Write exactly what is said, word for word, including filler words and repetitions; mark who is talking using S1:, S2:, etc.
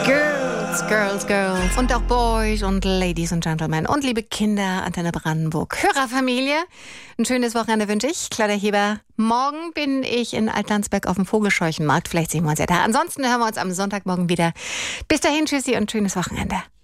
S1: Girls, Girls, Girls und auch Boys und Ladies and Gentlemen und liebe Kinder, Antenne Brandenburg, Hörerfamilie. Ein schönes Wochenende wünsche ich, Claudia Heber. Morgen bin ich in Altlandsberg auf dem Vogelscheuchenmarkt. Vielleicht sehen wir uns ja da. Ansonsten hören wir uns am Sonntagmorgen wieder. Bis dahin, tschüssi und schönes Wochenende.